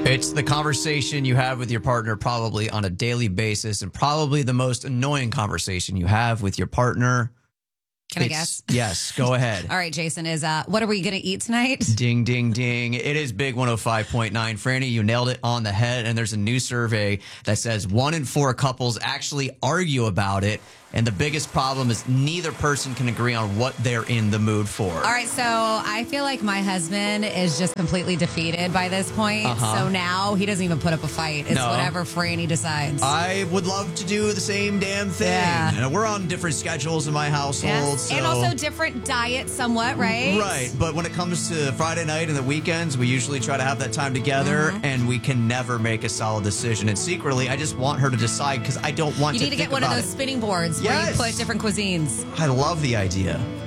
It's the conversation you have with your partner probably on a daily basis, and probably the most annoying conversation you have with your partner. Can I guess? Yes, go ahead. All right, Jason, what are we going to eat tonight? Ding, ding, ding. It is Big 105.9. Franny, you nailed it on the head. And there's a new survey that says 1 in 4 couples actually argue about it. And the biggest problem is neither person can agree on what they're in the mood for. All right, so I feel like my husband is just completely defeated by this point. So now he doesn't even put up a fight. It's whatever Franny decides. I would love to do the same damn thing. Yeah. And we're on different schedules in my household. Yes. So. And also different diets somewhat, right? Right. But when it comes to Friday night and the weekends, we usually try to have that time together, and we can never make a solid decision. And secretly, I just want her to decide because I don't want You to need to think get one of about those spinning boards where you put different cuisines. I love the idea.